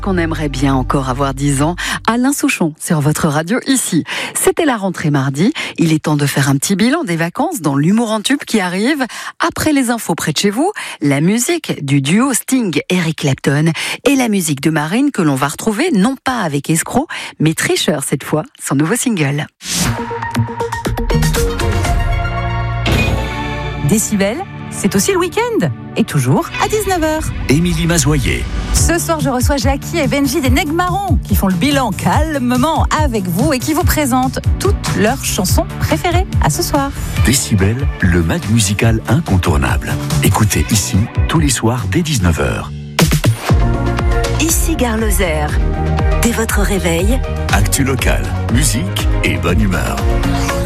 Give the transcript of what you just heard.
Qu'on aimerait bien encore avoir 10 ans, Alain Souchon sur votre radio ici. C'était la rentrée mardi, il est temps de faire un petit bilan des vacances dans l'humour en tube qui arrive. Après les infos près de chez vous, la musique du duo Sting-Eric Clapton et la musique de Marine que l'on va retrouver non pas avec Escroc, mais Tricheur cette fois, son nouveau single. Décibel, c'est aussi le week-end, et toujours à 19h. Émilie Mazoyer. Ce soir, je reçois Jackie et Benji des Nègres Marrons qui font le bilan calmement avec vous et qui vous présentent toutes leurs chansons préférées. À ce soir. Décibel, le mag musical incontournable. Écoutez ici tous les soirs dès 19h. Ici Gare Lozère. Dès votre réveil, Actu local, musique et bonne humeur.